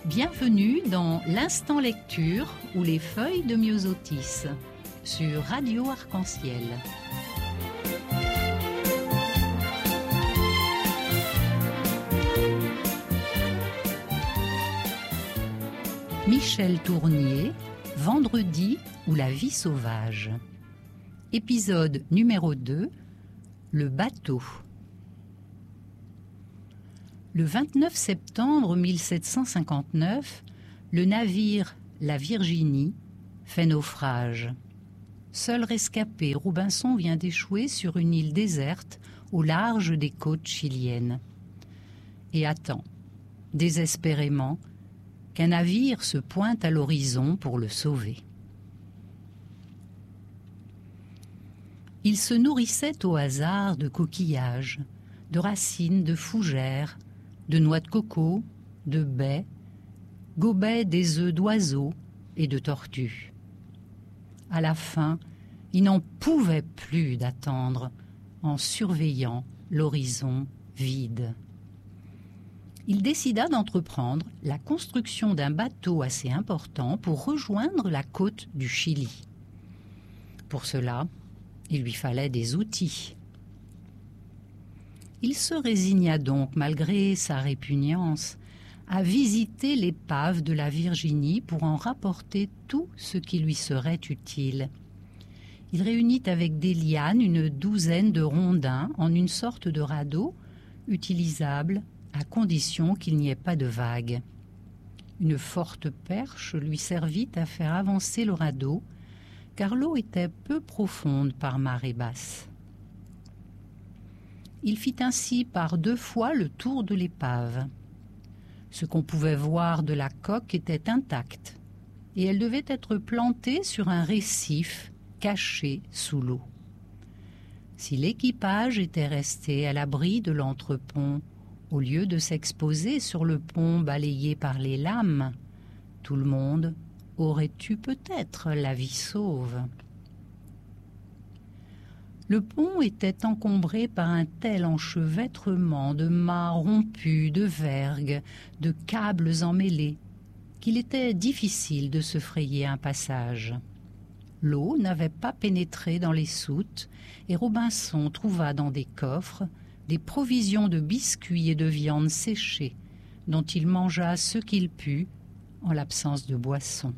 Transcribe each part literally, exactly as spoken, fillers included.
Bienvenue dans l'Instant Lecture ou les feuilles de Myosotis sur Radio Arc-en-Ciel. Michel Tournier, Vendredi ou la vie sauvage. Épisode numéro deux, le bateau. Le vingt-neuf septembre mille sept cent cinquante-neuf, le navire La Virginie fait naufrage. Seul rescapé, Robinson vient d'échouer sur une île déserte au large des côtes chiliennes et attend, désespérément, qu'un navire se pointe à l'horizon pour le sauver. Il se nourrissait au hasard de coquillages, de racines de fougères, de noix de coco, de baies, gobait des œufs d'oiseaux et de tortues. À la fin, il n'en pouvait plus d'attendre en surveillant l'horizon vide. Il décida d'entreprendre la construction d'un bateau assez important pour rejoindre la côte du Chili. Pour cela, il lui fallait des outils. Il se résigna donc, malgré sa répugnance, à visiter l'épave de la Virginie pour en rapporter tout ce qui lui serait utile. Il réunit avec des lianes une douzaine de rondins en une sorte de radeau utilisable à condition qu'il n'y ait pas de vagues. Une forte perche lui servit à faire avancer le radeau, car l'eau était peu profonde par marée basse. Il fit ainsi par deux fois le tour de l'épave. Ce qu'on pouvait voir de la coque était intact, et elle devait être plantée sur un récif caché sous l'eau. Si l'équipage était resté à l'abri de l'entrepont, au lieu de s'exposer sur le pont balayé par les lames, tout le monde aurait eu peut-être la vie sauve. Le pont était encombré par un tel enchevêtrement de mâts rompus, de vergues, de câbles emmêlés, qu'il était difficile de se frayer un passage. L'eau n'avait pas pénétré dans les soutes et Robinson trouva dans des coffres des provisions de biscuits et de viande séchée, dont il mangea ce qu'il put en l'absence de boisson.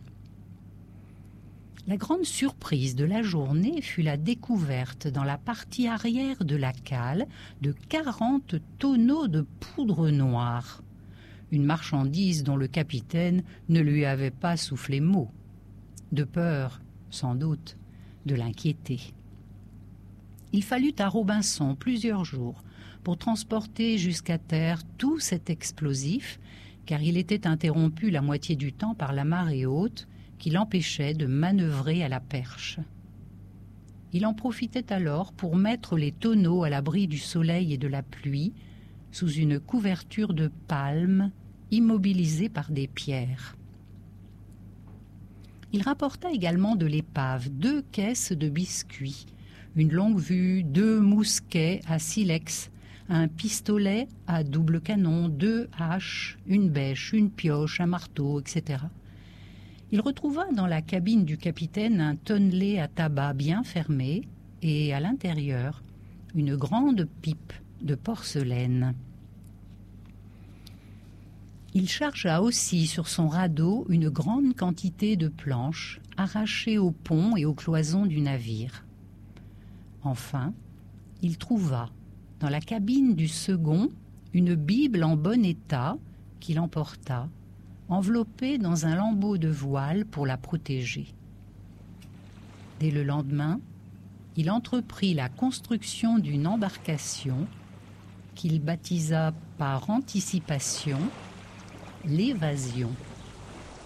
La grande surprise de la journée fut la découverte dans la partie arrière de la cale de quarante tonneaux de poudre noire, une marchandise dont le capitaine ne lui avait pas soufflé mot, de peur, sans doute, de l'inquiéter. Il fallut à Robinson plusieurs jours pour transporter jusqu'à terre tout cet explosif, car il était interrompu la moitié du temps par la marée haute qui l'empêchait de manœuvrer à la perche. Il en profitait alors pour mettre les tonneaux à l'abri du soleil et de la pluie, sous une couverture de palmes immobilisée par des pierres. Il rapporta également de l'épave deux caisses de biscuits, une longue-vue, deux mousquets à silex, un pistolet à double canon, deux haches, une bêche, une pioche, un marteau, et cetera. Il retrouva dans la cabine du capitaine un tonnelet à tabac bien fermé et, à l'intérieur, une grande pipe de porcelaine. Il chargea aussi sur son radeau une grande quantité de planches arrachées au pont et aux cloisons du navire. Enfin, il trouva, dans la cabine du second, une Bible en bon état qu'il emporta, enveloppée dans un lambeau de voile pour la protéger. Dès le lendemain, il entreprit la construction d'une embarcation qu'il baptisa par anticipation l'évasion.